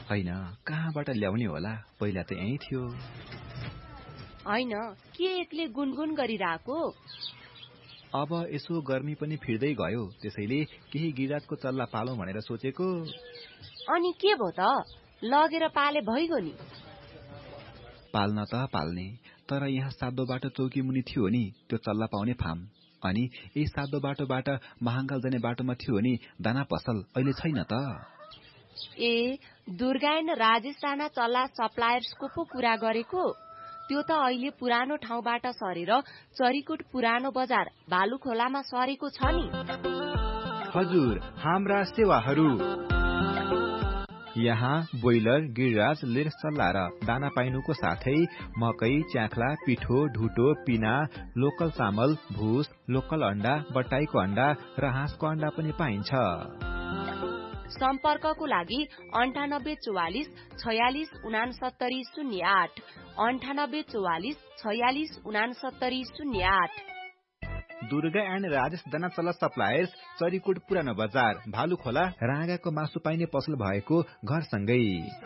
हैन, कहाँबाट ल्याउने होला? पहिला त यही थियो। हैन, के एकले गुनगुन गरिरहेको? अब यसो गर्मी पनि फिर्दै गयो, त्यसैले केही गिराजको चल्ला पालौं भनेर सोचेको। अनि के भो त? लगेर पाले भइगयो नि। पाल्न त पाल्ने, तर यहाँ सातो बाटो चौकी मुनि थियो नि त्यो चल्ला पाउने फार्म। अनि यही सातो बाटोबाट महाङ्काल जाने बाटोमा थियो नि दाना पसल, अहिले छैन त। ए, दुर्गायन राजेश राणा चल्ला सप्लायर्सको पो कुरा गरेको? त्यो त अहिले पुरानो ठाउँबाट सरेर चरीकोट पुरानो बजार भालुखोलामा सरेको छ नि। हजुर, हाम्रा सेवाहरू यहाँ बोइलर, गिरिराज, लेर चल्ला र दाना पाइनुको साथै मकै, च्याख्ला, पिठो, ढुटो, पिना, लोकल चामल, भुस, लोकल अन्डा, बट्टाईको अन्डा र हाँसको अन्डा पनि पाइन्छ। सम्पर्कको लागि 9844 46 69 08 9844 46 69 08। दुर्गा एन्ड राजेश दाना चल्ला सप्लायर्स, चरीकोट पुरानो बजार भालुखोला, राँगाको मासु पाइने पसल भएको घरसँगै।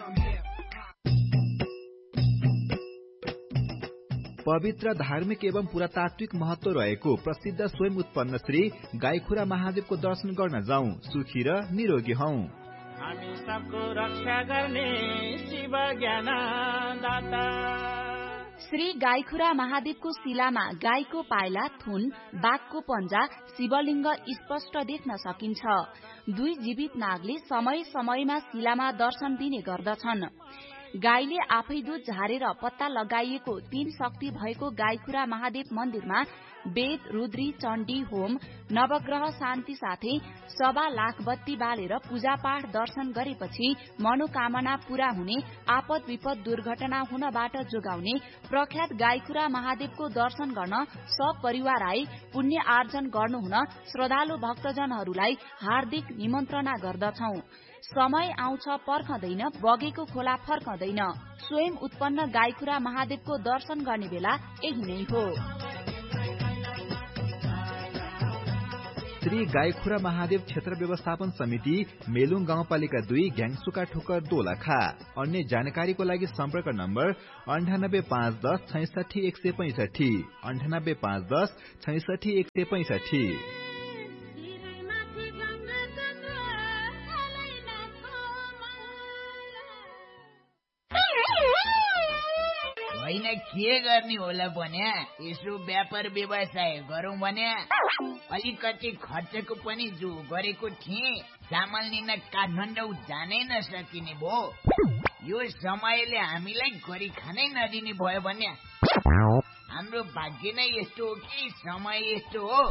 पवित्र धार्मिक एवं पुरातात्विक महत्व रहेको प्रसिद्ध स्वयं उत्पन्न श्री गाईखुरा महादेवको दर्शन गर्न जाउँ, सुखी र निरोगी हौ। हामी सबको रक्षा गर्ने शिव ज्ञानदाता। श्री गाईखुरा महादेवको शिलामा गाईको पाइला, थुन, बाघको पञ्जा, शिवलिङ्ग स्पष्ट देख्न सकिन्छ। दुई जीवित नागले समय समयमा शिलामा दर्शन दिने गर्दछन्। गाईले आफै दूध झारेर पत्ता लगाइएको 3 शक्ति भएको गाईखुरा महादेव मन्दिरमा वेद, रुद्री, चण्डी होम, नवग्रह शान्ति साथै 1.25 लाख बत्ती बालेर पूजापाठ दर्शन गरेपछि मनोकामना पूरा हुने, आपद विपद दुर्घटना हुनबाट जोगाउने प्रख्यात गाईखुरा महादेवको दर्शन गर्न सपरिवार आई पुण्य आर्जन गर्नुहुन श्रद्धालु भक्तजनहरूलाई हार्दिक निमन्त्रणा गर्दछौ। समय आउँछ पर्खदैन, बगेको खोला फर्कदैन। स्वयं उत्पन्न गाईखुरा महादेवको दर्शन गर्ने बेला यही नै हो। श्री गाईखुरा महादेव क्षेत्र व्यवस्थापन समिति, मेलुङ गाउँपालिका 2, ग्याङसुका ठोकर दोलखा। अन्य जानकारीको लागि सम्पर्क नम्बर 985110 66 165 985110 66 165। होइन के गर्ने होला भने यसो व्यापार व्यवसाय गरौँ भने अलिकति खर्चको पनि जो गरेको थिएँ, सामान लिन काठमाडौँ जानै नसकिने भो। यो समयले हामीलाई गरी खानै नदिने भयो भने हाम्रो भाग्य नै यस्तो हो कि समय यस्तो हो।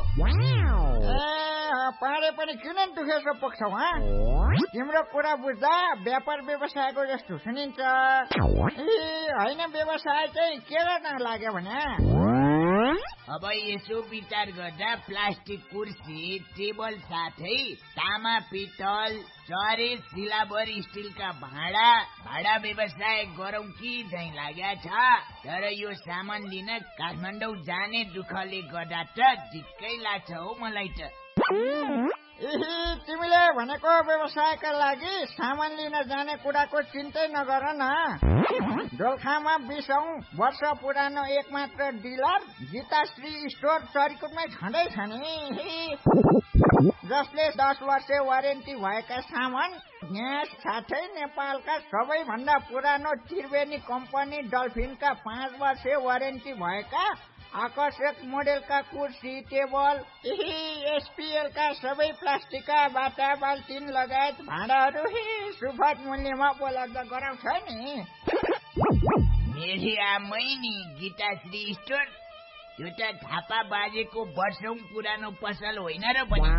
पारे पनि किन दुखेको पुग्छौ? तिम्रो कुरा बुझ्दा व्यापार व्यवसायको जस्तो सुनिन्छ। होइन, व्यवसाय चाहिँ के गर्न लाग्यो भने अब यसो विचार गर्दा प्लास्टिक कुर्सी, टेबल साथै तामा, पितल, चरे, सिलाबर, स्टिलका भाडा व्यवसाय गरौँ कि झैँ लाग्या छ। तर यो सामान लिन काठमाडौँ जाने दुःखले गर्दा त दिक्कै लाग्छ हो मलाई त। तिमीले भनेको व्यवसायका लागि सामान लिन जाने कुराको चिन्तै नगर न। दोलखामा 20औं वर्ष पुरानो एकमात्र डिलर गीताश्री स्टोर चरीकोटमै छँदैछ नि, जसले 10 वर्ष वारेन्टी भएका सामान, ग्यास साथै नेपालका सबैभन्दा पुरानो त्रिवेणी कम्पनी डल्फिनका 5 वर्ष वारेन्टी भएका आकर्षक मोडेलका कुर्सी, टेबल, एसपीएलका सबै प्लास्टिकका बाटा, बाल्टिन लगायत भाँडाहरू सुपथ मूल्यमा उपलब्ध गराउँछ नि। मेरी आमै नि गीताश्री स्टोर, यो त थापा बाजेको वर्षौं पुरानो पसल होइन र पनि।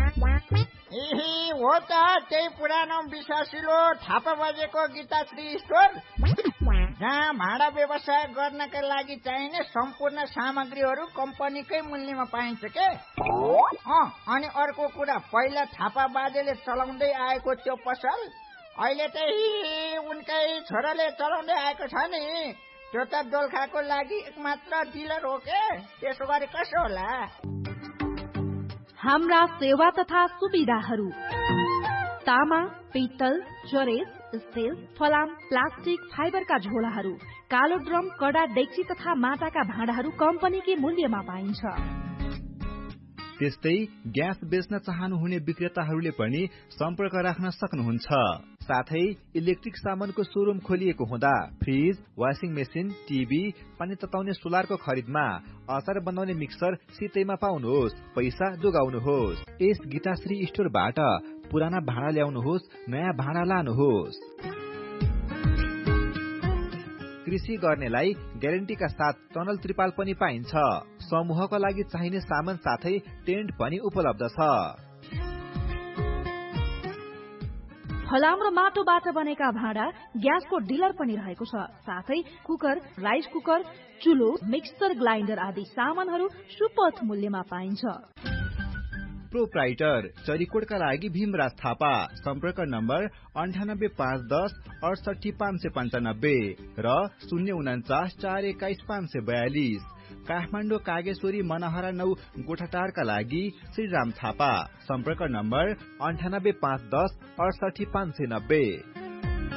हो त, त्यही पुरानो विश्वासिलो थापा बाजेको गीताश्री स्टोर, जहाँ भाडा व्यवसाय गर्नका लागि चाहिने सम्पूर्ण सामग्रीहरू कम्पनीकै मूल्यमा पाइन्छ के। अनि अर्को कुरा, पहिला थापा बाजेले चलाउँदै आएको त्यो पसल अहिले त उनकै छोराले चलाउँदै आएको छ नि। त्यो त दोलखाको लागि एकमात्र डिलर हो के, त्यसो गरे कसो होला? हाम्रा सेवा तथा सुविधाहरू। तामा, पित्तल, चरेस, स्टिल, फलाम, प्लास्टिक, फाइबरका झोलाहरू, कालो ड्रम, कडा डेक्ची तथा माटाका भाँडाहरू कम्पनीकै मूल्यमा पाइन्छ। त्यस्तै ग्यास बेच्न चाहनुहुने विक्रेताहरूले पनि सम्पर्क राख्न सक्नुहुन्छ। साथै इलेक्ट्रिक सामानको शोरूम खोलिएको हुँदा फ्रिज, वाशिङ मेसिन, टिभी, पानी तताउने सोलरको खरिदमा अचार बनाउने मिक्सर सितैमा पाउनुहोस्। पैसा जोगाउनुहोस्। यस गीताश्री स्टोरबाट पुराना भाँडा ल्याउनुहोस्, नयाँ भाँडा लानुहोस्। कृषि गर्नेलाई ग्यारेन्टीका साथ टनल त्रिपाल पनि पाइन्छ। समूहको लागि चाहिने सामान साथै टेन्ट पनि उपलब्ध छ। फलाम र माटोबाट बनेका भाँडा, ग्यासको डिलर पनि रहेको छ। साथै cooker, rice cooker, चुलो, mixer grinder आदि सामानहरू सुपथ मूल्यमा पाइन्छ। प्रोप्राइटर चरीकोटका लागि भीमराज थापा। सम्पर्क नम्बर 985110 68595 र 049 421 542। काठमाडौँ कागेश्वरी मनहरा 9 गोठाटारका लागि श्रीराम थापा। सम्पर्क नम्बर 985110 68590।